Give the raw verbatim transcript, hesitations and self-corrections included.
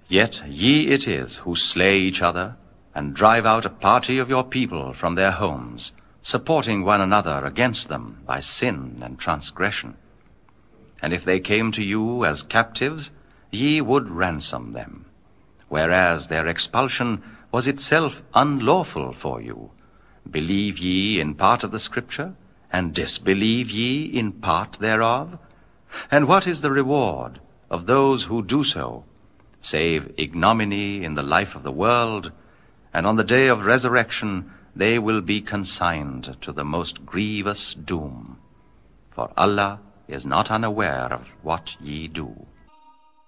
Yet ye it is who slay each other, and drive out a party of your people from their homes, supporting one another against them by sin and transgression. And if they came to you as captives, ye would ransom them, whereas their expulsion was itself unlawful for you. Believe ye in part of the Scripture, and disbelieve ye in part thereof? And what is the reward of those who do so, save ignominy in the life of the world, and on the day of resurrection they will be consigned to the most grievous doom. For Allah is not unaware of what ye do.